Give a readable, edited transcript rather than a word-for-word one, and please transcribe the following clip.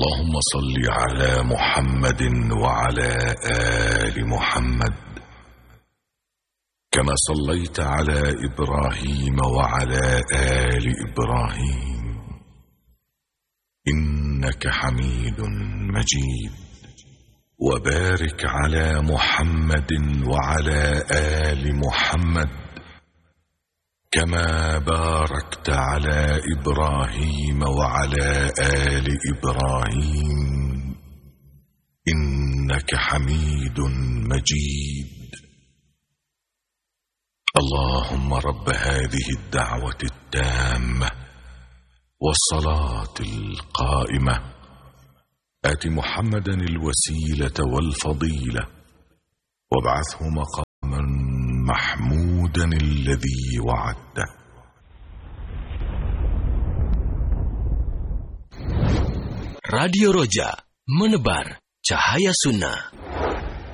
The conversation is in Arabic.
اللهم صل على محمد وعلى آل محمد كما صليت على إبراهيم وعلى آل إبراهيم إنك حميد مجيد. وبارك على محمد وعلى آل محمد كما باركت على إبراهيم وعلى آل إبراهيم إنك حميد مجيد. اللهم رب هذه الدعوة التامة والصلاة القائمة آت محمدا الوسيلة والفضيلة وابعثه مقاما محمودا الذي وعدته. Radio Roja, menebar cahaya sunnah.